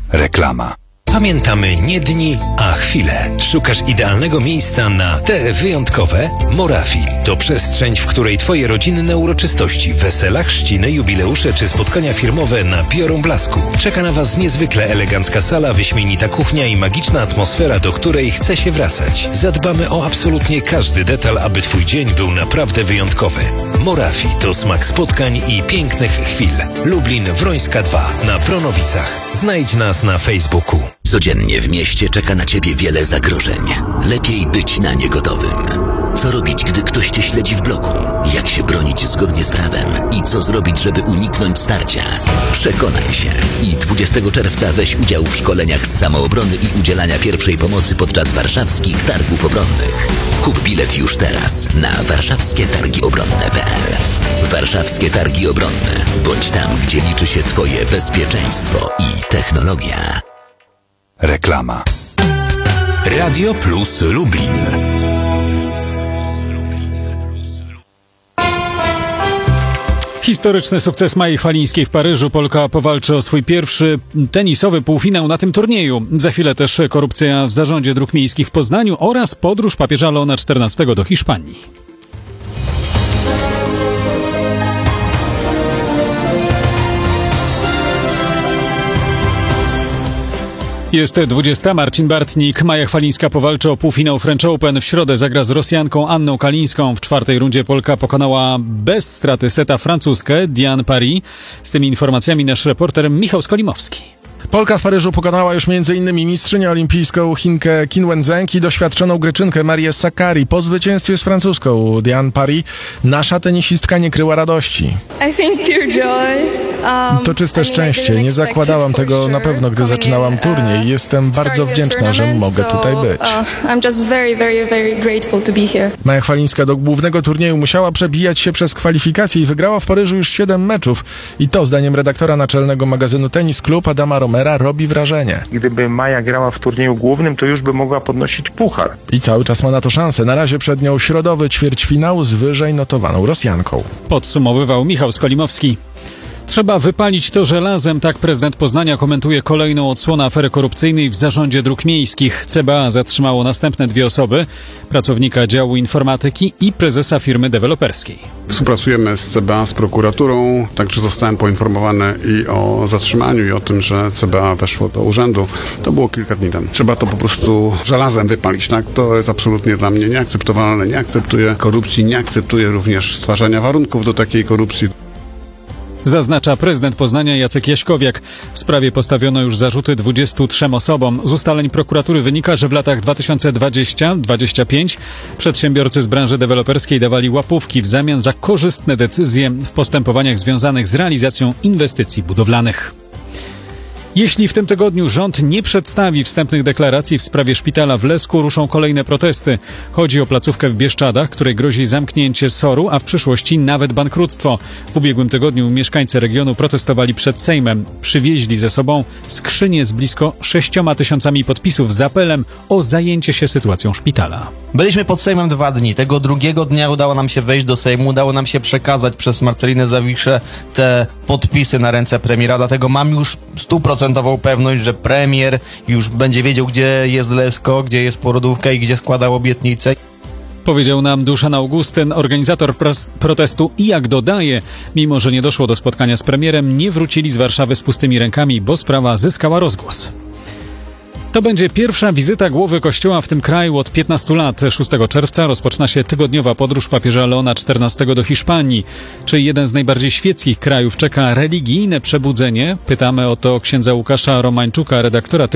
Reklama. Pamiętamy nie dni, a chwile. Szukasz idealnego miejsca na te wyjątkowe? Morafi to przestrzeń, w której Twoje rodzinne uroczystości, wesela, chrzciny, jubileusze czy spotkania firmowe nabiorą blasku. Czeka na Was niezwykle elegancka sala, wyśmienita kuchnia i magiczna atmosfera, do której chce się wracać. Zadbamy o absolutnie każdy detal, aby Twój dzień był naprawdę wyjątkowy. Morafi to smak spotkań i pięknych chwil. Lublin, Wrońska 2 na Pronowicach. Znajdź nas na Facebooku. Codziennie w mieście czeka na Ciebie wiele zagrożeń. Lepiej być na nie gotowym. Co robić, gdy ktoś Cię śledzi w bloku? Jak się bronić zgodnie z prawem? I co zrobić, żeby uniknąć starcia? Przekonaj się. I 20 czerwca weź udział w szkoleniach z samoobrony i udzielania pierwszej pomocy podczas warszawskich targów obronnych. Kup bilet już teraz na warszawskietargiobronne.pl. Warszawskie Targi Obronne. Bądź tam, gdzie liczy się Twoje bezpieczeństwo i technologia. Reklama. Radio Plus Lublin. Historyczny sukces Mai Chwalińskiej w Paryżu. Polka powalczy o swój pierwszy tenisowy półfinał na tym turnieju. Za chwilę też korupcja w zarządzie dróg miejskich w Poznaniu oraz podróż papieża Leona XIV do Hiszpanii. Jest 20. Marcin Bartnik. Maja Chwalińska powalczy o półfinał French Open. W środę zagra z Rosjanką Anną Kalińską. W czwartej rundzie Polka pokonała bez straty seta Francuzkę Diane Paris. Z tymi informacjami nasz reporter Michał Skolimowski. Polka w Paryżu pokonała już m.in. mistrzynię olimpijską Chinkę Qin Wenzheng i doświadczoną Greczynkę Marię Sakkari. Po zwycięstwie z Francuzką Diane Paris nasza tenisistka nie kryła radości. To czyste szczęście. Nie zakładałam tego na pewno, gdy zaczynałam turniej. Jestem bardzo wdzięczna, że mogę tutaj być. Maja Chwalińska do głównego turnieju musiała przebijać się przez kwalifikacje i wygrała w Paryżu już 7 meczów. I to, zdaniem redaktora naczelnego magazynu Tenis Club Adama Romera, robi wrażenie. Gdyby Maja grała w turnieju głównym, to już by mogła podnosić puchar. I cały czas ma na to szansę. Na razie przed nią środowy ćwierćfinał z wyżej notowaną Rosjanką. Podsumowywał Michał Skolimowski. Trzeba wypalić to żelazem, tak prezydent Poznania komentuje kolejną odsłonę afery korupcyjnej w zarządzie dróg miejskich. CBA zatrzymało następne 2 osoby, pracownika działu informatyki i prezesa firmy deweloperskiej. Współpracujemy z CBA, z prokuraturą, także zostałem poinformowany i o zatrzymaniu i o tym, że CBA weszło do urzędu. To było kilka dni temu. Trzeba to po prostu żelazem wypalić, tak? To jest absolutnie dla mnie nieakceptowalne. Nie akceptuję korupcji, nie akceptuję również stwarzania warunków do takiej korupcji. Zaznacza prezydent Poznania Jacek Jaśkowiak. W sprawie postawiono już zarzuty 23 osobom. Z ustaleń prokuratury wynika, że w latach 2020-2025 przedsiębiorcy z branży deweloperskiej dawali łapówki w zamian za korzystne decyzje w postępowaniach związanych z realizacją inwestycji budowlanych. Jeśli w tym tygodniu rząd nie przedstawi wstępnych deklaracji w sprawie szpitala w Lesku, ruszą kolejne protesty. Chodzi o placówkę w Bieszczadach, której grozi zamknięcie SOR-u, a w przyszłości nawet bankructwo. W ubiegłym tygodniu mieszkańcy regionu protestowali przed Sejmem. Przywieźli ze sobą skrzynię z blisko 6 tysiącami podpisów z apelem o zajęcie się sytuacją szpitala. Byliśmy pod Sejmem 2 dni. Tego drugiego dnia udało nam się wejść do Sejmu, udało nam się przekazać przez Marcelinę Zawiszę te podpisy na ręce premiera, dlatego mam już 100% pewność, że premier już będzie wiedział, gdzie jest Lesko, gdzie jest porodówka i gdzie składał obietnice. Powiedział nam Duszan Augustyn, organizator protestu i jak dodaje, mimo że nie doszło do spotkania z premierem, nie wrócili z Warszawy z pustymi rękami, bo sprawa zyskała rozgłos. To będzie pierwsza wizyta głowy Kościoła w tym kraju od 15 lat. 6 czerwca rozpoczyna się tygodniowa podróż papieża Leona XIV do Hiszpanii. Czy jeden z najbardziej świeckich krajów czeka religijne przebudzenie? Pytamy o to księdza Łukasza Romańczuka, redaktora